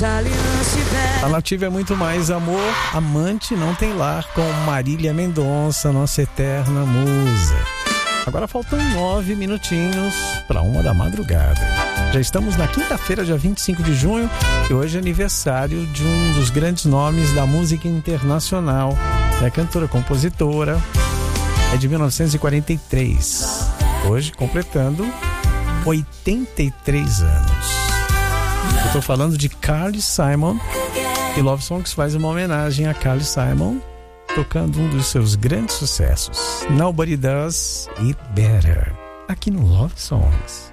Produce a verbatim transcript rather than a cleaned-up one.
A Nativa é muito mais amor, amante não tem lar, com Marília Mendonça, nossa eterna musa. Agora faltam nove minutinhos para uma da madrugada. Já estamos na quinta-feira, dia vinte e cinco de junho, e hoje é aniversário de um dos grandes nomes da música internacional. É cantora, compositora, é de mil novecentos e quarenta e três. Hoje completando oitenta e três anos. Eu estou falando de Carly Simon, e Love Songs faz uma homenagem a Carly Simon, tocando um dos seus grandes sucessos, Nobody Does It Better, aqui no Love Songs.